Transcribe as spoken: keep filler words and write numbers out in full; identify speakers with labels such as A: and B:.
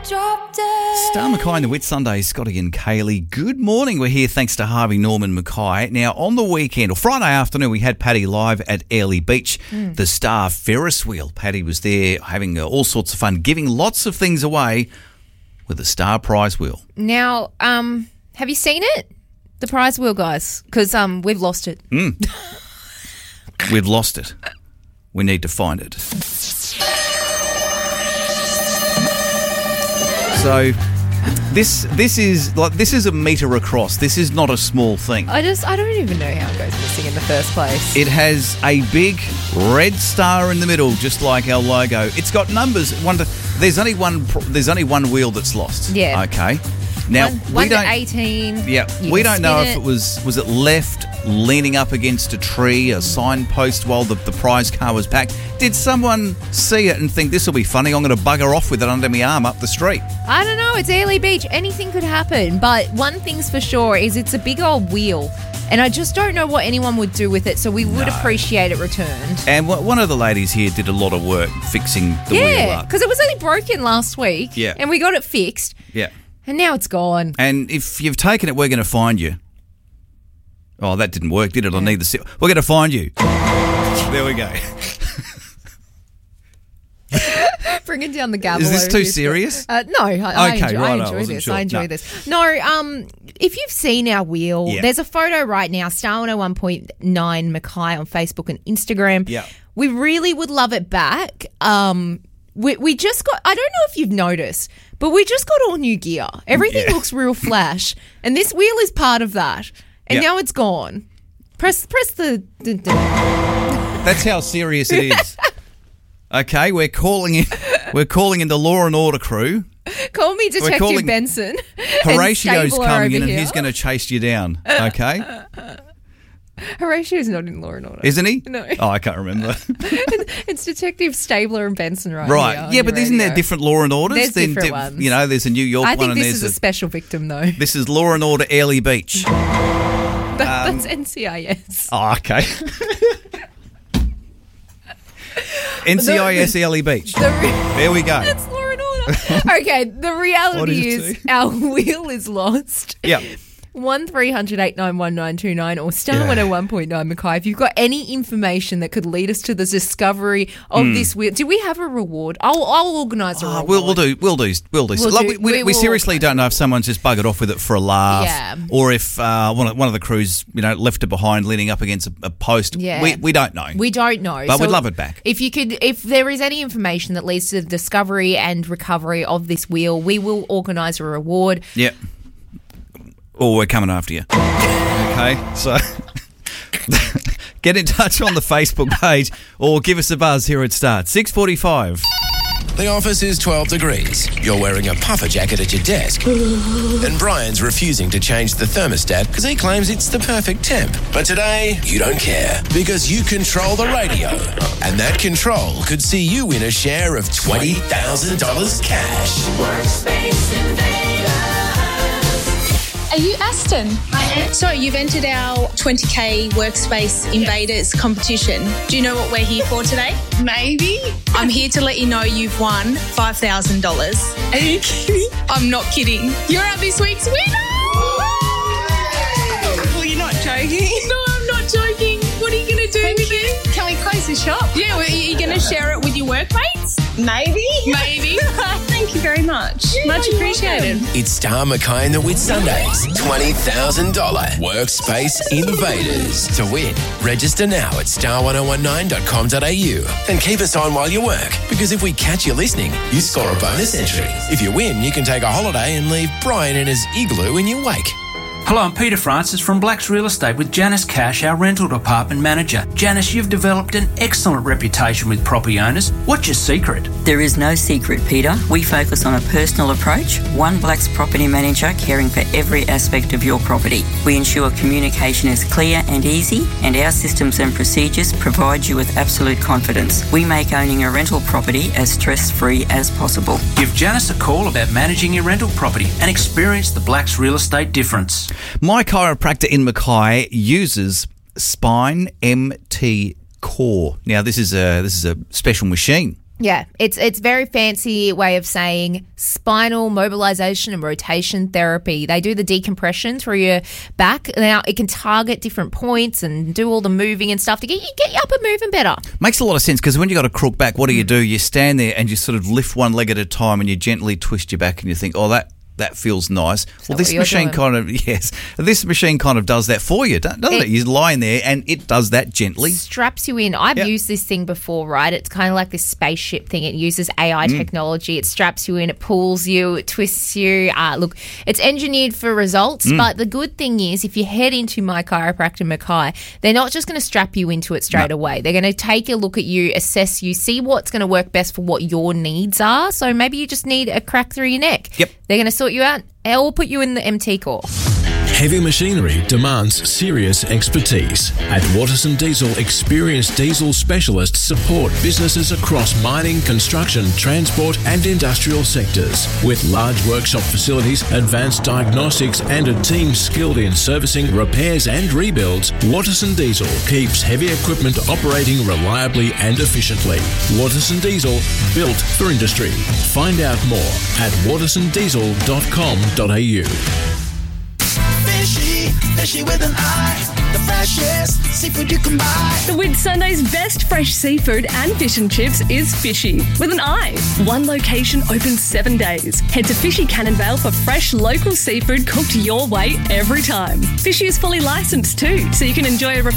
A: Star Mackay and the Whit Sunday, Scotty and Kaylee. Good morning. We're here thanks to Harvey Norman Mackay. Now, on the weekend, or Friday afternoon, we had Paddy live at Airlie Beach, mm. the Star Ferris wheel. Paddy was there having uh, all sorts of fun, giving lots of things away with the Star prize wheel.
B: Now, um, have you seen it? The prize wheel, guys? Because um, we've lost it.
A: Mm. We've lost it. We need to find it. So this this is like this is a metre across. This is not a small thing.
B: I just I don't even know how it goes missing in the first place.
A: It has a big red star in the middle, just like our logo. It's got numbers. One to, there's only one. There's only one wheel that's lost.
B: Yeah.
A: Okay. Now
B: one,
A: we
B: one
A: don't.
B: to eighteen.
A: Yeah. We don't know if it was was it left leaning up against a tree, a signpost while the, the prize car was packed. Did someone see it and think this will be funny? I'm going to bugger off with it under my arm up the street.
B: I don't know. It's Airlie Beach. Anything could happen. But one thing's for sure is it's a big old wheel. And I just don't know what anyone would do with it, so we would no. appreciate it returned.
A: And w- one of the ladies here did a lot of work fixing the
B: yeah,
A: wheel up.
B: Yeah, because it was only broken last week.
A: Yeah.
B: And we got it fixed.
A: Yeah.
B: And now it's gone.
A: And if you've taken it, we're going to find you. Oh, that didn't work, did it? I need the... Si- we're going to find you. There we go.
B: Bringing down the gavel.
A: Is this too serious?
B: Uh, no, I, I
A: okay,
B: enjoy,
A: right,
B: I enjoy
A: I
B: this.
A: sure.
B: I enjoy
A: no.
B: this. No, um, if you've seen our wheel,
A: yeah.
B: there's a photo right now, Star one oh one point nine Mackay on Facebook and Instagram.
A: Yeah.
B: We really would love it back. Um, we, we just got, I don't know if you've noticed, but we just got all new gear. Everything
A: yeah.
B: looks real flash. And this wheel is part of that. And
A: yeah.
B: now it's gone. Press press the... the, the.
A: That's how serious it is. Okay, we're calling in we're calling in the Law and Order crew.
B: Call me Detective
A: calling,
B: Benson.
A: Horatio's coming in and
B: here.
A: he's going to chase you down, okay?
B: Horatio's not in Law and Order.
A: Isn't he?
B: No.
A: Oh, I can't remember.
B: It's Detective Stabler and Benson right
A: Right.
B: here.
A: Yeah, but isn't
B: radio.
A: there different Law and Orders?
B: There's
A: then,
B: different
A: di-
B: ones.
A: You know, there's a New York
B: I
A: one
B: think
A: and
B: this
A: there's
B: is a, a special victim, though.
A: This is Law and Order Airlie Beach.
B: That,
A: um,
B: that's N C I S.
A: Oh, okay. N C I S Airlie Beach. The re- there we go.
B: That's Law and Order. Okay, the reality is, is our wheel is lost.
A: Yeah.
B: one three hundred eight nine one nine two nine or star
A: yeah.
B: one oh one point nine Mackay. If you've got any information that could lead us to the discovery of mm. this wheel, do we have a reward? I'll I'll organise a
A: oh,
B: reward.
A: We'll, we'll do. We'll do. We'll do.
B: We'll
A: like,
B: do
A: we, we,
B: we,
A: we seriously don't know if someone's just buggered off with it for a laugh,
B: yeah.
A: or if uh, one of one of the crews, you know, left it behind, leaning up against a, a post.
B: Yeah.
A: We we don't know.
B: We don't know.
A: But
B: so
A: we'd love it back.
B: If you could, if there is any information that leads to the discovery and recovery of this wheel, we will organise a reward.
A: Yeah. Or we're coming after you. Okay, so get in touch on the Facebook page or give us a buzz here at Start. six forty-five.
C: The office is twelve degrees. You're wearing a puffer jacket at your desk. And Brian's refusing to change the thermostat because he claims it's the perfect temp. But today, you don't care because you control the radio. And that control could see you win a share of twenty thousand dollars cash.
D: Workspace Invaders.
E: Are you Aston? I am. So you've entered our twenty K Workspace Invaders competition. Do you know what we're here for today?
D: Maybe.
E: I'm here to let you know you've won five thousand dollars.
D: Are you kidding?
E: I'm not kidding. You're our this week's winner!
D: Well, you're not joking.
E: No, I'm not joking. What are you going to do
D: Thank
E: with
D: you.
E: it?
D: Can we close the shop?
E: Yeah, well, are you going to share it with your workmates?
D: Maybe.
E: Maybe.
D: Thank you very much.
E: Yeah,
D: much appreciated.
C: It's Star Mackay and the Whit Sundays. twenty thousand dollars Workspace Invaders. To win, register now at star one oh one nine dot com dot a u and keep us on while you work, because if we catch you listening, you score a bonus entry. If you win, you can take a holiday and leave Brian in his igloo in your wake.
F: Hello, I'm Peter Francis from Blacks Real Estate with Janice Cash, our rental department manager. Janice, you've developed an excellent reputation with property owners. What's your secret?
G: There is no secret, Peter. We focus on a personal approach, one Blacks property manager caring for every aspect of your property. We ensure communication is clear and easy, and our systems and procedures provide you with absolute confidence. We make owning a rental property as stress-free as possible.
F: Give Janice a call about managing your rental property and experience the Blacks Real Estate difference.
A: My chiropractor in Mackay uses Spine M T Core. Now, this is a this is a special machine.
B: Yeah, it's it's very fancy way of saying spinal mobilization and rotation therapy. They do the decompression through your back. Now, it can target different points and do all the moving and stuff to get you, get you up and moving better.
A: Makes a lot of sense because when you got a crook back, what do you do? You stand there and you sort of lift one leg at a time and you gently twist your back and you think, oh, that... that feels nice.
B: Is
A: well,
B: that
A: this
B: what you're
A: machine
B: doing?
A: kind of, yes, this machine kind of does that for you, doesn't it?
B: It-
A: You're lying there and it does that gently.
B: Straps you in. I've
A: Yep.
B: used this thing before, right? It's kind of like this spaceship thing. It uses A I
A: Mm.
B: technology. It straps you in, it pulls you, it twists you. Uh, look, it's engineered for results,
A: Mm.
B: but the good thing is if you head into My Chiropractor Mackay, they're not just going to strap you into it straight
A: No.
B: away. They're going to take a look at you, assess you, see what's going to work best for what your needs are. So maybe you just need a crack through your neck.
A: Yep.
B: They're going to sort you out or put you in the M T course.
C: Heavy machinery demands serious expertise. At Watterson Diesel, experienced diesel specialists support businesses across mining, construction, transport and industrial sectors. With large workshop facilities, advanced diagnostics and a team skilled in servicing, repairs and rebuilds, Watterson Diesel keeps heavy equipment operating reliably and efficiently. Watterson Diesel, built for industry. Find out more at watterson diesel dot com dot a u.
H: Fishy, fishy with an eye. The freshest seafood you can buy.
D: The Whitsunday's best fresh seafood and fish and chips is Fishy with an eye. One location open seven days. Head to Fishy Cannonvale for fresh local seafood cooked your way every time. Fishy is fully licensed too, so you can enjoy a